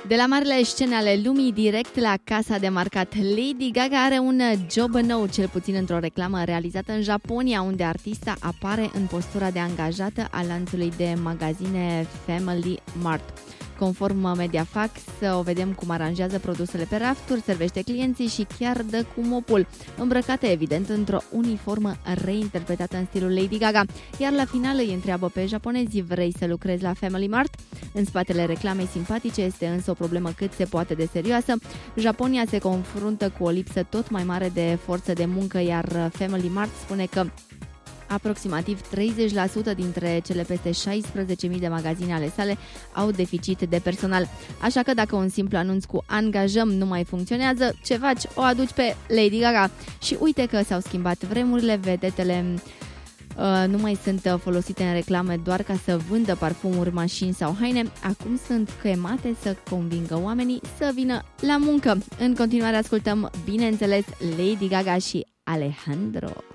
De la marile scene ale lumii, direct la casa de marcat, Lady Gaga are un job nou, cel puțin într-o reclamă realizată în Japonia, unde artista apare în postura de angajată a lanțului de magazine Family Mart. Conform Mediafax, o vedem cum aranjează produsele pe rafturi, servește clienții și chiar dă cu mopul, îmbrăcată evident într-o uniformă reinterpretată în stilul Lady Gaga. Iar la final îi întreabă pe japonezi: vrei să lucrezi la Family Mart? În spatele reclamei simpatice este însă o problemă cât se poate de serioasă. Japonia se confruntă cu o lipsă tot mai mare de forță de muncă, iar Family Mart spune că aproximativ 30% dintre cele peste 16.000 de magazine ale sale au deficit de personal. Așa că dacă un simplu anunț cu angajăm nu mai funcționează, ce faci? O aduci pe Lady Gaga. Și uite că s-au schimbat vremurile, vedetele nu mai sunt folosite în reclame doar ca să vândă parfumuri, mașini sau haine. Acum sunt chemate să convingă oamenii să vină la muncă. În continuare ascultăm, bineînțeles, Lady Gaga și Alejandro.